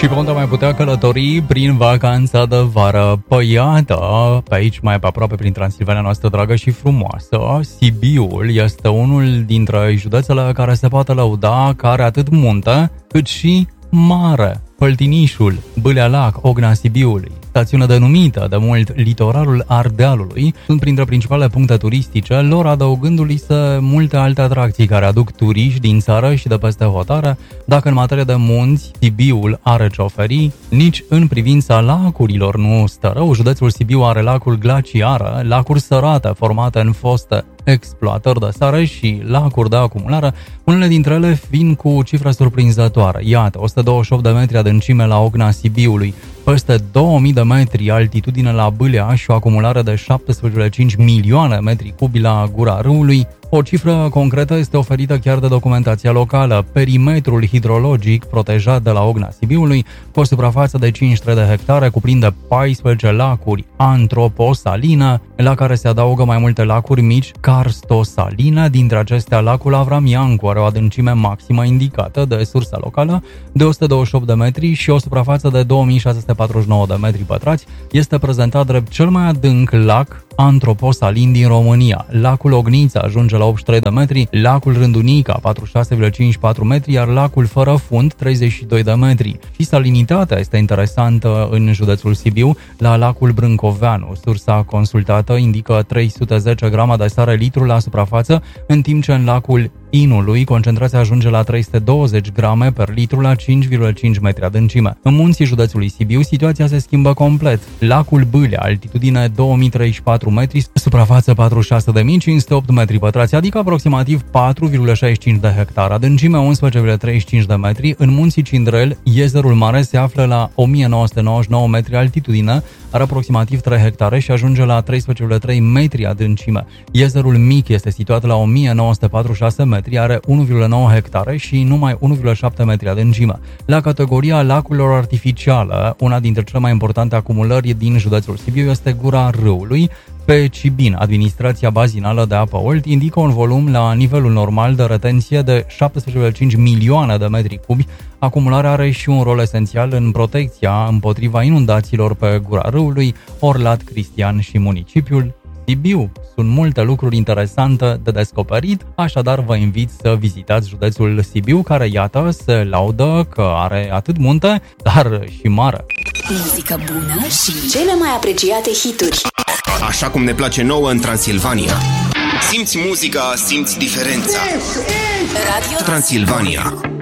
Și pe unde mai putea călători prin vacanța de vară? Păi iată, pe aici, mai pe aproape, prin Transilvania noastră dragă și frumoasă, Sibiul este unul dintre județele care se poate lăuda că are atât munte, cât și mare. Păltinișul, Bâlea Lac, Ogna Sibiului, stațiune denumită de mult Litoralul Ardealului, sunt printre principalele puncte turistice, lor adăugându-li se multe alte atracții care aduc turiști din țară și de peste hotare. Dacă în materie de munți Sibiul are ce oferi, nici în privința lacurilor nu stă rău. Județul Sibiu are lacuri glaciare, lacuri sărate formate în foste exploatări de sare și lacuri de acumulare, unele dintre ele fiind cu cifre surprinzătoare. Iată, 128 de metri adâncime la Ogna Sibiului, peste 2000 de metri altitudine la Bâlea și o acumulare de 17,5 milioane metri cubi la Gura Râului. O cifră concretă este oferită chiar de documentația locală. Perimetrul hidrologic protejat de la Ogna Sibiului, cu o suprafață de 53 de hectare, cuprinde 14 lacuri antroposaline, la care se adaugă mai multe lacuri mici karstosaline. Dintre acestea, lacul Avram Iancu are o adâncime maximă indicată de sursa locală de 128 de metri și o suprafață de 2649 de metri pătrați. Este prezentat drept cel mai adânc lac antroposalin din România. Lacul Ognița ajunge la 83 de metri, lacul Rândunica 46,54 metri, iar lacul Fără Fund 32 de metri. Și salinitatea este interesantă în județul Sibiu. La lacul Brâncoveanu, sursa consultată indică 310 grame de sare litru la suprafață, în timp ce în lacul Inului concentrația ajunge la 320 grame per litru la 5,5 metri adâncime. În munții județului Sibiu, situația se schimbă complet. Lacul Bâlea, altitudine 2034 metri, suprafață 46.508 metri pătrați, adică aproximativ 4,65 de hectare, adâncime 11,35 de metri. În munții Cindrel, Iezerul Mare se află la 1999 metri altitudine, are aproximativ 3 hectare și ajunge la 13,3 metri adâncime. Iezerul Mic este situat la 1946 metri, are 1,9 hectare și numai 1,7 metri adâncime. La categoria lacurilor artificiale, una dintre cele mai importante acumulări din județul Sibiu este Gura Râului. Pe Cibin, administrația bazinală de apă Olt indică un volum la nivelul normal de retenție de 17,5 milioane de metri cubi. Acumularea are și un rol esențial în protecția împotriva inundațiilor pe Gura Râului, Orlat, Cristian și municipiul Sibiu. Sunt multe lucruri interesante de descoperit, așadar vă invit să vizitați județul Sibiu, care, iată, se laudă că are atât munte, dar și mare. Muzică bună și cele mai apreciate hituri. Așa cum ne place nouă în Transilvania. Simți muzica, simți diferența. Radio Transilvania.